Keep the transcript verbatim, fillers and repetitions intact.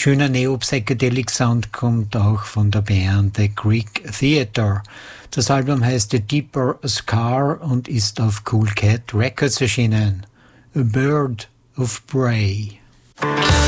Schöner Neo-Psychedelic-Sound kommt auch von der Band The Greek Theater. Das Album heißt A Deeper Scar und ist auf Cool Cat Records erschienen. A Bird of Prey.